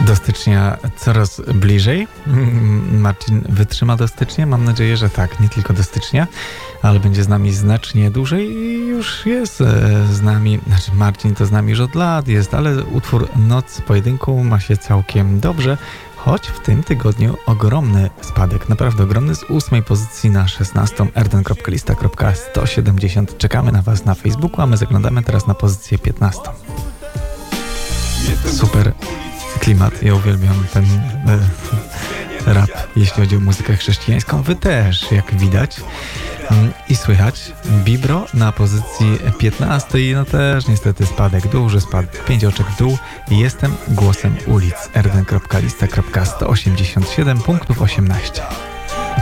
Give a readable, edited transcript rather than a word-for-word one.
Do stycznia coraz bliżej. Marcin wytrzyma do stycznia? Mam nadzieję, że tak. Nie tylko do stycznia, ale będzie z nami znacznie dłużej i już jest z nami. Znaczy Marcin to z nami już od lat jest, ale utwór Noc Pojedynku ma się całkiem dobrze. Choć w tym tygodniu ogromny spadek, naprawdę ogromny, z 8 pozycji na 16. erden.lista.170. Czekamy na Was na Facebooku, a my zaglądamy teraz na pozycję 15. Super klimat, ja uwielbiam ten rap, jeśli chodzi o muzykę chrześcijańską. Wy też, jak widać i słychać. Bibro na pozycji 15, no też niestety spadek, duży spadek, 5 oczek w dół. Jestem głosem ulic, erden.lista.187, punktów 18.